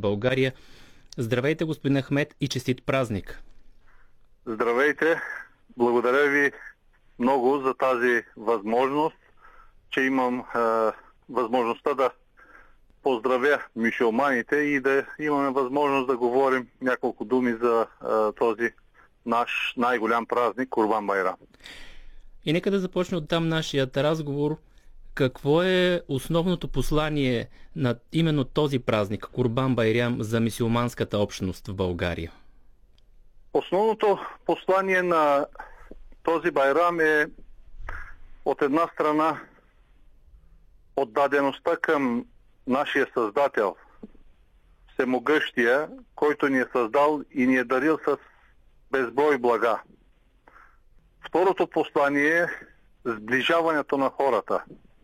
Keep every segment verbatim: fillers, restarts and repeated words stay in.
България. Здравейте, господин Ахмед, и честит празник! Здравейте! Благодаря ви много за тази възможност, че имам е, възможността да поздравя мюсюлманите и да имаме възможност да говорим няколко думи за е, този наш най-голям празник Курбан Байрам. И нека да започне оттам нашият разговор. Какво е основното послание на именно този празник, Курбан Байрам, за мюсюлманската общност в България? Основното послание на този байрам е от една страна отдадеността към нашия Създател, Всемогъщия, който ни е създал и ни е дарил с безброй блага. Второто послание е сближаването на хората.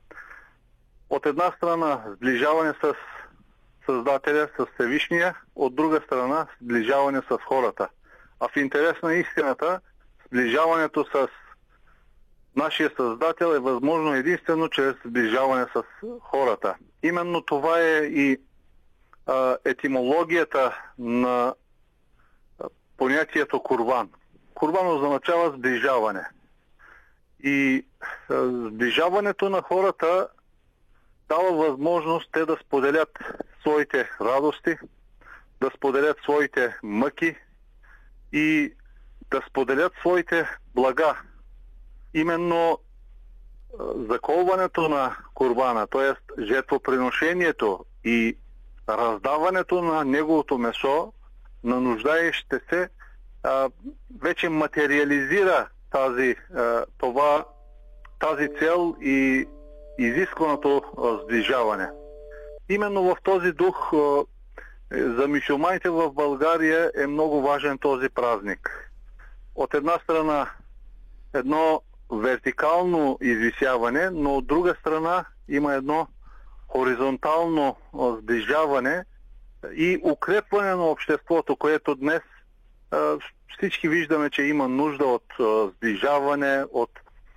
От една страна сближаване с Създателя, с Всевишния, от друга страна сближаване с хората. А в интерес на истината, сближаването с нашия Създател е възможно единствено чрез сближаване с хората. Именно това е и а, етимологията на понятието Курбан. Курбан означава сближаване. И а, сближаването на хората дава възможност те да споделят своите радости, да споделят своите мъки и да споделят своите блага. Именно заколването на курбана, т.е. жертвоприношението и раздаването на неговото месо на нуждаещите се, вече материализира тази, това, тази цел и изискваното сближаване. Именно в този дух за мюсюлманите в България е много важен този празник. От една страна едно вертикално извисяване, но от друга страна има едно хоризонтално сближаване и укрепване на обществото, което днес всички виждаме, че има нужда от сближаване, от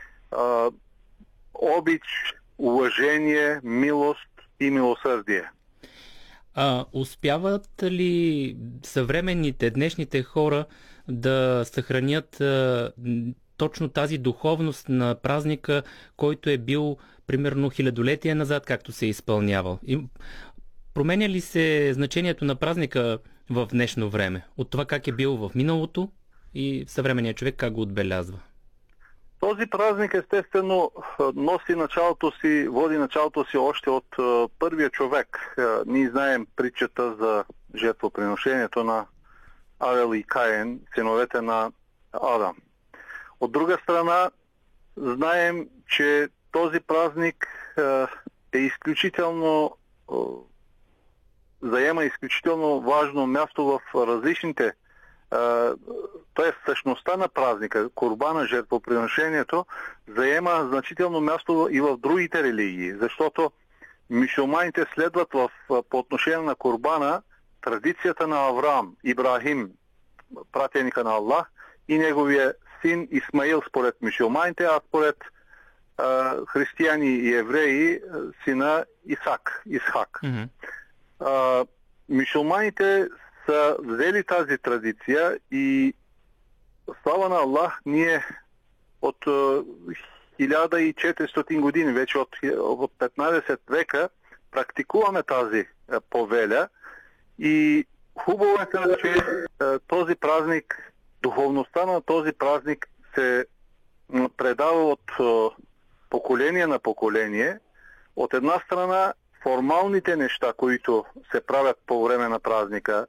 обич, уважение, милост и милосърдие. А успяват ли съвременните, днешните хора да съхранят а, точно тази духовност на празника, който е бил примерно хилядолетия назад, както се е изпълнявал? И променя ли се значението на празника в днешно време? От това как е бил в миналото и съвременният човек как го отбелязва? Този празник естествено носи началото си, води началото си още от uh, първия човек. Uh, ние знаем притчата за жертвоприношението на Авел и Каин, синовете на Адам. От друга страна, знаем, че този празник uh, е изключително uh, заема изключително важно място в различните т.е. същността на празника, курбана, жертвоприношението, заема значително място и в другите религии, защото мюсюлманите следват в, по отношение на курбана традицията на Авраам, Ибрахим, пратеника на Аллах, и неговия син Исмаил според мюсюлманите, а според а, християни и евреи сина Исак, Исхак. Mm-hmm. А, мюсюлманите са взели тази традиция и слава на Аллах, ние от хиляда и четиристотин години, вече от, от петнадесет века, практикуваме тази повеля и хубаво е, че този празник, духовността на този празник се предава от поколение на поколение. От една страна формалните неща, които се правят по време на празника,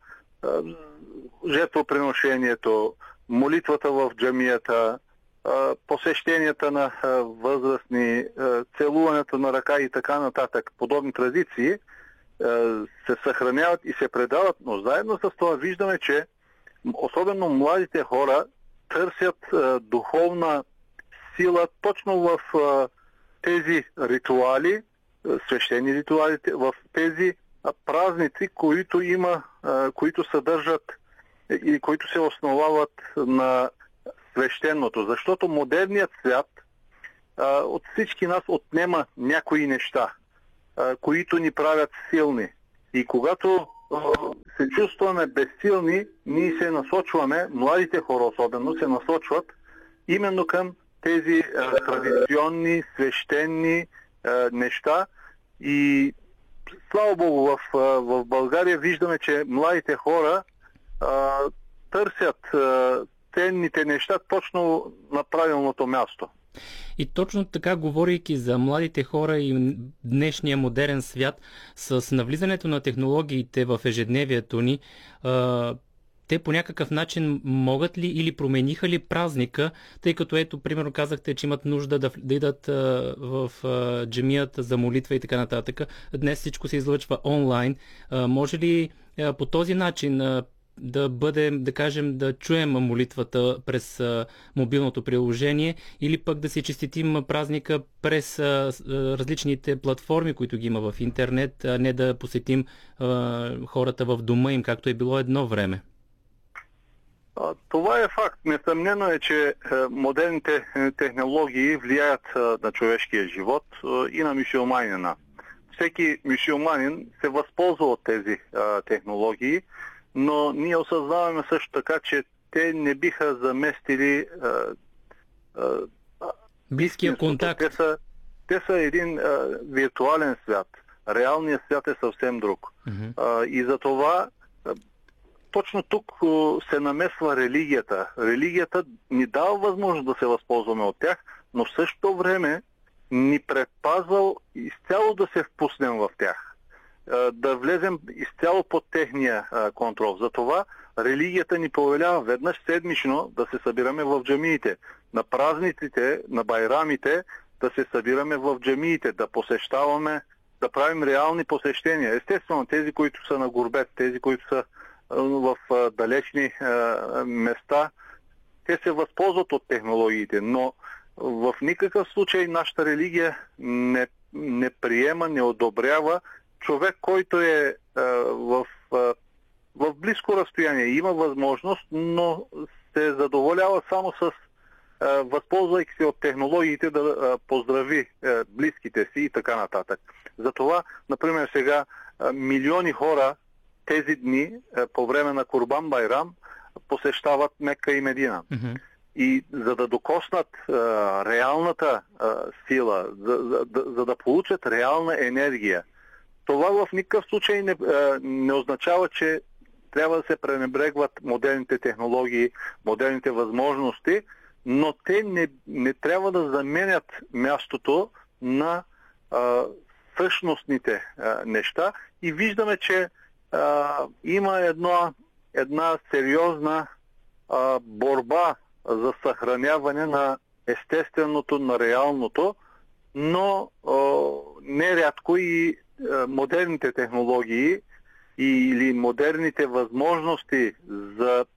жертвоприношението, молитвата в джамията, посещенията на възрастни, целуването на ръка и така нататък, подобни традиции се съхраняват и се предават, но заедно с това виждаме, че особено младите хора търсят духовна сила точно в тези ритуали, свещени ритуали, в тези празници, които има, които съдържат и които се основават на свещеното. Защото модерният свят от всички нас отнема някои неща, които ни правят силни. И когато се чувстваме безсилни, ние се насочваме, младите хора особено се насочват именно към тези а, традиционни, свещени а, неща. И слава Богу, в, в България виждаме, че младите хора а, търсят а, ценните неща точно на правилното място. И точно така, говорейки за младите хора и днешния модерен свят, с навлизането на технологиите в ежедневието ни, а, те по някакъв начин могат ли или промениха ли празника, тъй като ето, примерно казахте, че имат нужда да, да идат а, в а, джамията за молитва и така нататък. Днес всичко се излъчва онлайн. А, може ли а, по този начин а, да бъдем, да кажем, да чуем молитвата през а, мобилното приложение или пък да си честитим празника през а, различните платформи, които ги има в интернет, а не да посетим а, хората в дома им, както е било едно време? Това е факт. Несъмнено е, че модерните технологии влияят на човешкия живот и на мюсюлманина. Всеки мюсюлманин се възползва от тези технологии, но ние осъзнаваме също така, че те не биха заместили близкия контакт. Те са, те са един а, виртуален свят. Реалният свят е съвсем друг. Uh-huh. А, и за това точно тук се намесва религията. Религията ни дава възможност да се възползваме от тях, но в същото време ни предпазва изцяло да се впуснем в тях. Да влезем изцяло под техния контрол. Затова религията ни повелява веднъж седмично да се събираме в джамиите. На празниците, на байрамите да се събираме в джамиите, да посещаваме, да правим реални посещения. Естествено, тези, които са на гурбет, тези, които са в далечни места, те се възползват от технологиите, но в никакъв случай нашата религия не, не приема, не одобрява човек, който е в, в близко разстояние, има възможност, но се задоволява само с възползвайки се от технологиите да поздрави близките си и така нататък. Затова, например, сега милиони хора тези дни, по време на Курбан Байрам, посещават Мека и Медина. Mm-hmm. И за да докоснат а, реалната а, сила, за, за, за, за да получат реална енергия, това в никакъв случай не, а, не означава, че трябва да се пренебрегват модерните технологии, модерните възможности, но те не, не трябва да заменят мястото на а, същностните а, неща. И виждаме, че Uh, има едно, една сериозна uh, борба за съхраняване на естественото, на реалното, но uh, нерядко и uh, модерните технологии или модерните възможности за,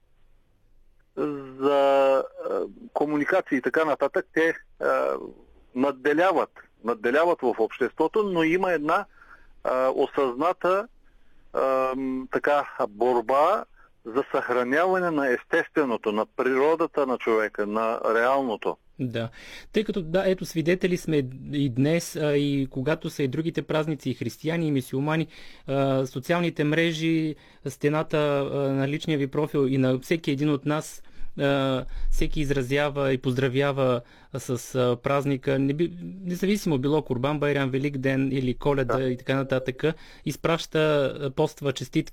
за uh, комуникации и така нататък, те uh, надделяват, надделяват в обществото, но има една uh, осъзната така борба за съхраняване на естественото, на природата на човека, на реалното. Да, тъй като да, ето свидетели сме и днес, а, и когато са и другите празници, и християни, и мюсюлмани, а, социалните мрежи, стената а, на личния ви профил и на всеки един от нас, а, всеки изразява и поздравява а, с а, празника, не би, независимо било Курбан Байрам, Велик ден или Коледа, да, и така нататък, изпраща, поства честитки